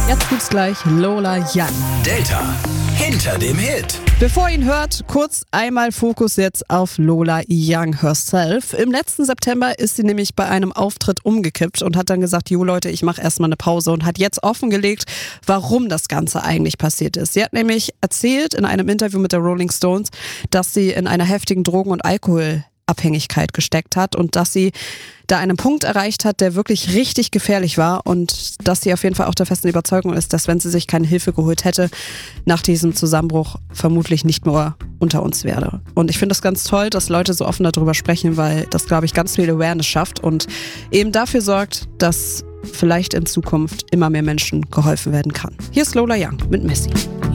Jetzt gibt's gleich Lola Young. Delta hinter dem Hit. Bevor ihr ihn hört, kurz einmal Fokus jetzt auf Lola Young herself. Im letzten September ist sie nämlich bei einem Auftritt umgekippt und hat dann gesagt, jo Leute, ich mache erstmal eine Pause und hat jetzt offengelegt, warum das Ganze eigentlich passiert ist. Sie hat nämlich erzählt in einem Interview mit der Rolling Stones, dass sie in einer heftigen Drogen- und Alkoholabhängigkeit gesteckt hat und dass sie da einen Punkt erreicht hat, der wirklich richtig gefährlich war und dass sie auf jeden Fall auch der festen Überzeugung ist, dass wenn sie sich keine Hilfe geholt hätte, nach diesem Zusammenbruch vermutlich nicht mehr unter uns wäre. Und ich finde das ganz toll, dass Leute so offen darüber sprechen, weil das, glaube ich, ganz viel Awareness schafft und eben dafür sorgt, dass vielleicht in Zukunft immer mehr Menschen geholfen werden kann. Hier ist Lola Young mit Messi.